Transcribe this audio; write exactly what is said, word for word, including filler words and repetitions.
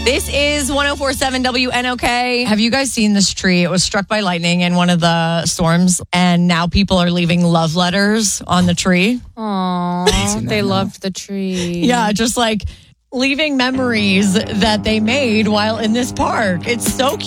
This is one oh four point seven W N O K. Have you guys seen this tree? It was struck by lightning in one of the storms, and now people are leaving love letters on the tree. Aww, they loved the tree. Yeah, just like leaving memories that they made while in this park. It's so cute.